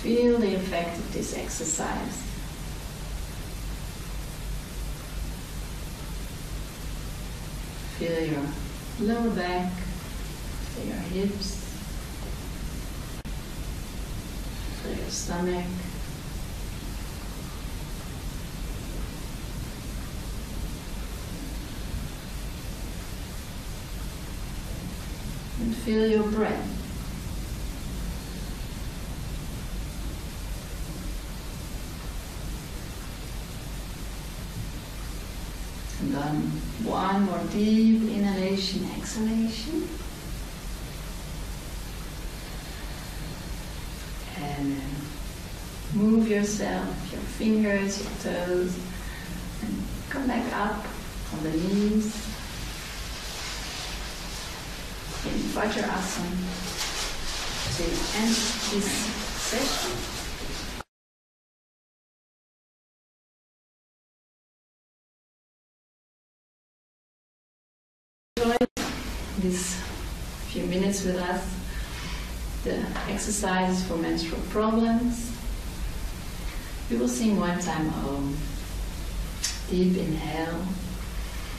feel the effect of this exercise. Feel your lower back, feel your hips, feel your stomach. And feel your breath. And then one more deep inhalation, exhalation. And then move yourself, your fingers, your toes, and come back up on the knees in Vajrasana to end this session. These few minutes with us, the exercises for menstrual problems. We will sing one time Om. Deep inhale.